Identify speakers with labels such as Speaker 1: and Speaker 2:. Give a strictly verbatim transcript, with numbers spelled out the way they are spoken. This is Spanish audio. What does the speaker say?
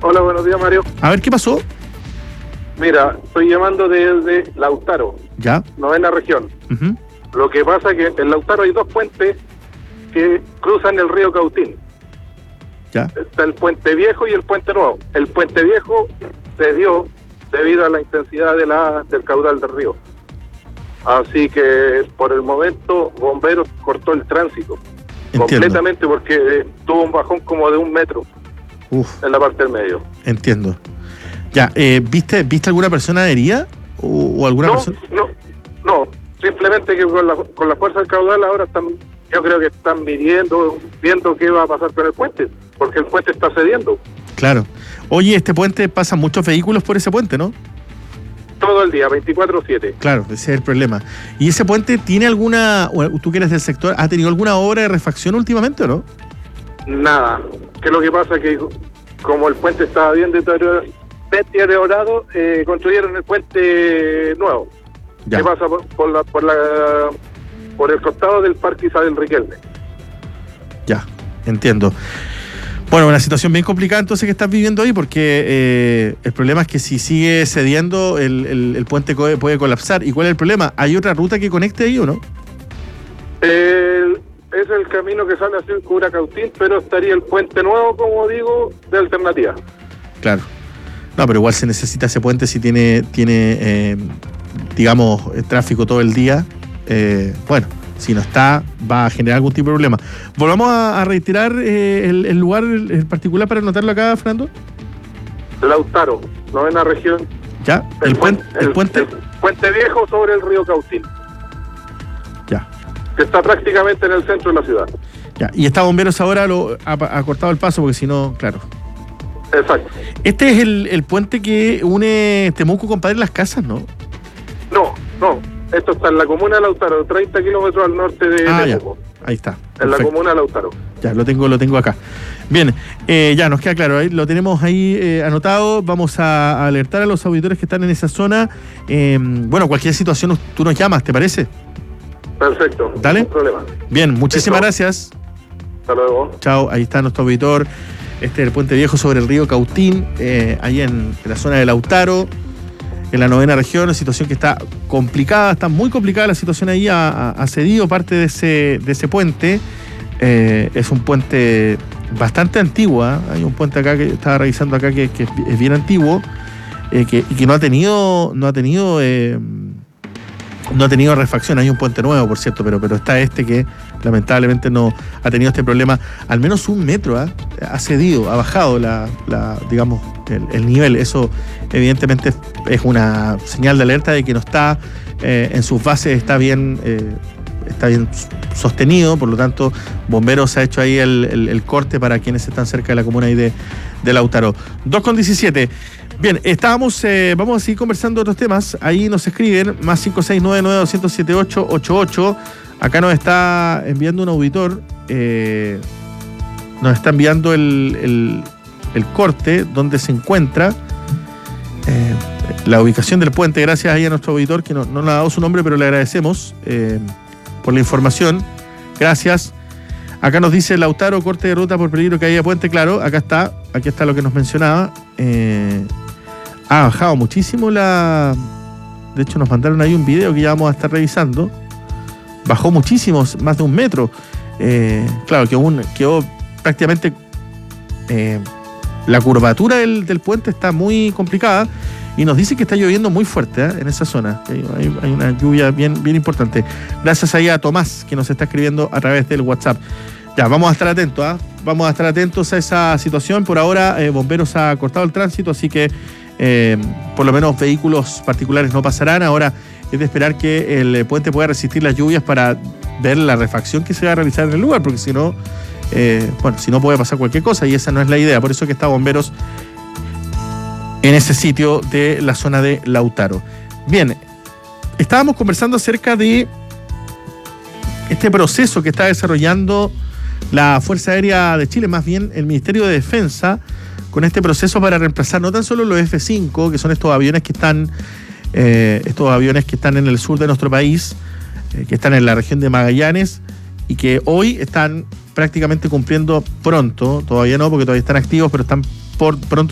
Speaker 1: Hola, buenos días, Mario.
Speaker 2: A ver, ¿qué pasó?
Speaker 1: Mira, estoy llamando desde Lautaro,
Speaker 2: Ya.
Speaker 1: novena región.
Speaker 2: Uh-huh.
Speaker 1: Lo que pasa es que en Lautaro hay dos puentes que cruzan el río Cautín.
Speaker 2: Ya.
Speaker 1: Está el puente viejo y el puente nuevo. El puente viejo se dio debido a la intensidad de la, del caudal del río. Así que por el momento Bomberos cortó el tránsito.
Speaker 2: Entiendo.
Speaker 1: Completamente, porque eh, tuvo un bajón como de un metro.
Speaker 2: Uf.
Speaker 1: En la parte del medio.
Speaker 2: Entiendo. Ya, eh, ¿viste viste alguna persona herida? ¿O, o alguna
Speaker 1: no,
Speaker 2: persona?
Speaker 1: No, no, simplemente que con la, con la fuerza del caudal ahora están, yo creo que están midiendo, viendo qué va a pasar con el puente, porque el puente está cediendo.
Speaker 2: Claro. Oye, este puente, pasan muchos vehículos por ese puente, ¿no?
Speaker 1: Todo el día, veinticuatro siete.
Speaker 2: Claro, ese es el problema. ¿Y ese puente tiene alguna, tú que eres del sector, ha tenido alguna obra de refacción últimamente o no?
Speaker 1: Nada, que lo que pasa es que como el puente estaba bien deteriorado, eh, construyeron el puente nuevo,
Speaker 2: ya.
Speaker 1: que pasa por, por, la, por, la, por el costado del Parque Isabel Riquelme.
Speaker 2: Ya, entiendo. Bueno, una situación bien complicada entonces que estás viviendo ahí, porque eh, el problema es que si sigue cediendo, el, el, el puente puede colapsar. ¿Y cuál es el problema? ¿Hay otra ruta que conecte ahí o no?
Speaker 1: El... Es el camino que sale hacia el Cura Cautín, pero estaría el puente nuevo, como digo, de alternativa.
Speaker 2: Claro. No, pero igual se necesita ese puente si tiene, tiene eh, digamos, tráfico todo el día. Eh, bueno, si no está, va a generar algún tipo de problema. Volvamos a, a reiterar eh, el, el lugar en particular para anotarlo acá, Fernando.
Speaker 1: Lautaro, novena región.
Speaker 2: Ya, el, el, puente, el, el puente.
Speaker 1: El puente viejo sobre el río Cautín.
Speaker 2: Ya.
Speaker 1: Que está prácticamente en el centro de la ciudad.
Speaker 2: Ya, y está Bomberos ahora lo ha, ha cortado el paso, porque si no, claro.
Speaker 1: Exacto.
Speaker 2: Este es el, el puente que une Temuco con Padre Las Casas, ¿no?
Speaker 1: No, no. Esto está en la comuna de Lautaro, treinta kilómetros al norte de
Speaker 2: ah,
Speaker 1: Temuco.
Speaker 2: Ya. Ahí está.
Speaker 1: En
Speaker 2: Perfecto.
Speaker 1: La comuna de Lautaro.
Speaker 2: Ya, lo tengo, lo tengo acá. Bien, eh, ya nos queda claro, ahí lo tenemos ahí eh, anotado. Vamos a, a alertar a los auditores que están en esa zona. Eh, bueno, cualquier situación tú nos llamas, ¿te parece?
Speaker 1: Perfecto.
Speaker 2: Dale.
Speaker 1: No problema.
Speaker 2: Bien, muchísimas
Speaker 1: Eso.
Speaker 2: Gracias.
Speaker 1: Hasta luego.
Speaker 2: Chao, ahí está nuestro auditor. Este es el puente viejo sobre el río Cautín, eh, ahí en, en la zona de Lautaro, en la novena región, una situación que está complicada, está muy complicada la situación ahí, ha, ha cedido parte de ese, de ese puente. Eh, es un puente bastante antiguo, ¿eh? Hay un puente acá que estaba revisando acá que, que es bien antiguo, eh, que, y que no ha tenido, no ha tenido eh, no ha tenido refacción. Hay un puente nuevo, por cierto, pero, pero está este que lamentablemente no ha tenido este problema. Al menos un metro ¿eh? ha cedido, ha bajado la, la digamos, el, el nivel. Eso evidentemente es una señal de alerta de que no está eh, en sus bases, está bien, eh, está bien sostenido. Por lo tanto, Bomberos ha hecho ahí el, el, el corte para quienes están cerca de la comuna ahí de, de Lautaro. dos con diecisiete. Bien, estábamos, eh, vamos a seguir conversando otros temas. Ahí nos escriben, más cinco seis nueve nueve dos cero siete ocho ocho ocho. Acá nos está enviando un auditor, eh, nos está enviando el, el, el corte donde se encuentra eh, la ubicación del puente. Gracias ahí a nuestro auditor, que no, no le ha dado su nombre, pero le agradecemos eh, por la información. Gracias. Acá nos dice Lautaro, corte de ruta por peligro que haya puente. Claro, acá está, aquí está lo que nos mencionaba. Eh, ha bajado muchísimo la... De hecho, nos mandaron ahí un video que ya vamos a estar revisando. Bajó muchísimo, más de un metro. Eh, claro, que un, quedó prácticamente... Eh, la curvatura del, del puente está muy complicada. Y nos dice que está lloviendo muy fuerte ¿eh? en esa zona. Hay, hay, hay una lluvia bien, bien importante. Gracias ahí a Tomás, que nos está escribiendo a través del WhatsApp. Ya, vamos a estar atentos, ¿eh? Vamos a estar atentos a esa situación. Por ahora, eh, Bomberos ha cortado el tránsito, así que eh, por lo menos vehículos particulares no pasarán. Ahora es de esperar que el puente pueda resistir las lluvias para ver la refacción que se va a realizar en el lugar, porque si no, eh, bueno, si no puede pasar cualquier cosa, y esa no es la idea. Por eso que está Bomberos en ese sitio de la zona de Lautaro. Bien, estábamos conversando acerca de este proceso que está desarrollando la Fuerza Aérea de Chile, más bien el Ministerio de Defensa, con este proceso para reemplazar no tan solo los F cinco, que son estos aviones que están, eh, estos aviones que están en el sur de nuestro país, eh, que están en la región de Magallanes y que hoy están prácticamente cumpliendo pronto, todavía no porque todavía están activos, pero están por pronto